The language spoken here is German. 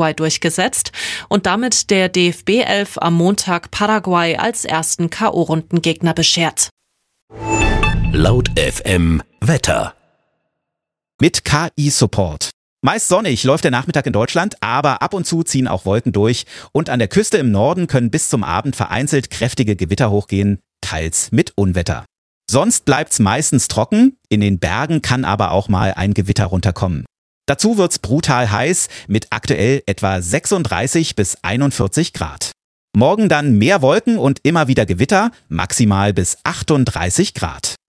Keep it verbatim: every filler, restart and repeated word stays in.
Paraguay durchgesetzt und damit der D F B elf am Montag Paraguay als ersten K O-Rundengegner beschert. Laut F M Wetter. Mit K I-Support. Meist sonnig läuft der Nachmittag in Deutschland, aber ab und zu ziehen auch Wolken durch und an der Küste im Norden können bis zum Abend vereinzelt kräftige Gewitter hochgehen, teils mit Unwetter. Sonst bleibt's meistens trocken, in den Bergen kann aber auch mal ein Gewitter runterkommen. Dazu wird's brutal heiß mit aktuell etwa sechsunddreißig bis einundvierzig Grad. Morgen dann mehr Wolken und immer wieder Gewitter, maximal bis achtunddreißig Grad.